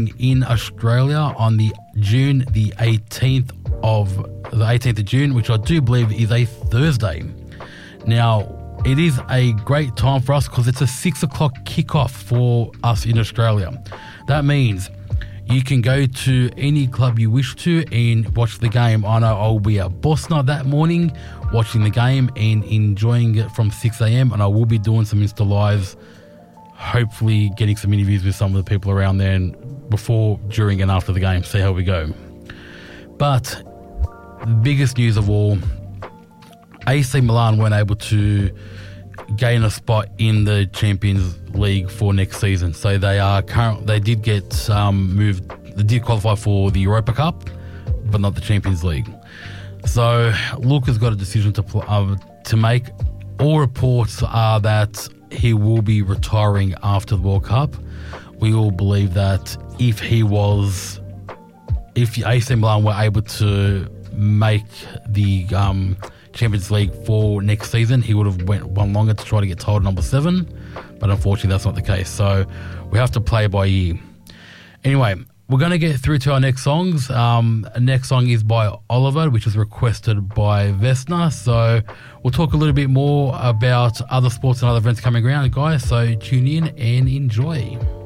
in Australia on the 18th of June, which I do believe is a Thursday. Now, it is a great time for us because it's a 6 o'clock kickoff for us in Australia. That means you can go to any club you wish to and watch the game. I know I'll be at Bosna that morning watching the game and enjoying it from 6 a.m. and I will be doing some Insta Lives, hopefully getting some interviews with some of the people around there and before, during and after the game, see how we go. But the biggest news of all, AC Milan weren't able to gain a spot in the Champions League for next season. So they did get moved. They did qualify for the Europa Cup, but not the Champions League. So Luka's got a decision to make. All reports are that he will be retiring after the World Cup. We all believe that if AC Milan were able to make the Champions League for next season, he would have went one longer to try to get title number 7, but unfortunately that's not the case. So we have to play by ear. Anyway, we're going to get through to our next songs. Next song is by Oliver, which was requested by Vesna. So we'll talk a little bit more about other sports and other events coming around, guys. So tune in and enjoy.